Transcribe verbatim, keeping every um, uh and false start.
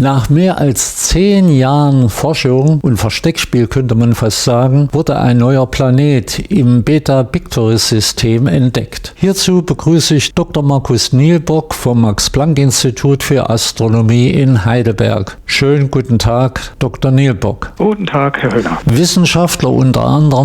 Nach mehr als zehn Jahren Forschung und Versteckspiel könnte man fast sagen, wurde ein neuer Planet im Beta-Pictoris-System entdeckt. Hierzu begrüße ich Doktor Markus Nielbock vom Max-Planck-Institut für Astronomie in Heidelberg. Schönen guten Tag, Doktor Nielbock. Guten Tag, Herr Höhner. Wissenschaftler unter anderem